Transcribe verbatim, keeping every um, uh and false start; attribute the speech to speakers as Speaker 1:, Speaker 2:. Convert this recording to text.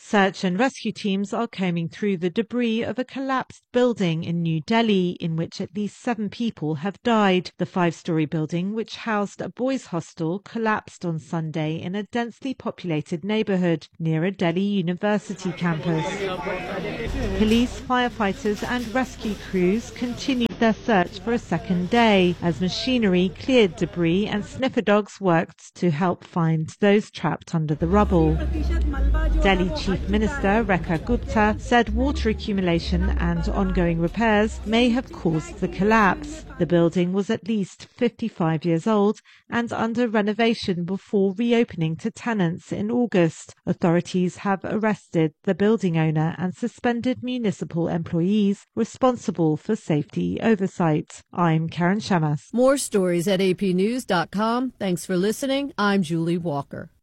Speaker 1: Search and rescue teams are combing through the debris of a collapsed building in New Delhi, in which at least seven people have died. The five-story building, which housed a boys' hostel, collapsed on Sunday in a densely populated neighborhood near a Delhi University campus. Police, firefighters and rescue crews continued their search for a second day as machinery cleared debris and sniffer dogs worked to help find those trapped under the rubble. Delhi Chief Minister Rekha Gupta said water accumulation and ongoing repairs may have caused the collapse. The building was at least fifty-five years old and under renovation before reopening to tenants in August. Authorities have arrested the building owner and suspended municipal employees responsible for safety oversight. I'm Karen Shamas.
Speaker 2: More stories at A P news dot com. Thanks for listening. I'm Julie Walker.